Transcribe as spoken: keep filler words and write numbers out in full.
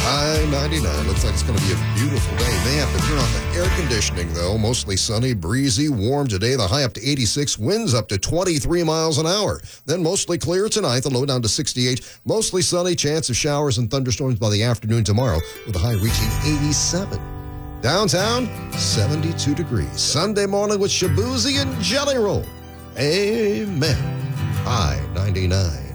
High ninety-nine. Looks like it's going to be a beautiful day. May have to turn on the air conditioning, though. Mostly sunny, breezy, warm today. The high up to eighty-six. Winds up to twenty-three miles an hour. Then mostly clear tonight. The low down to sixty-eight. Mostly sunny. Chance of showers and thunderstorms by the afternoon tomorrow, with the high reaching eighty-seven. Downtown, seventy-two degrees. Sunday morning with Shabuzi and Jelly Roll. Amen. High ninety-nine.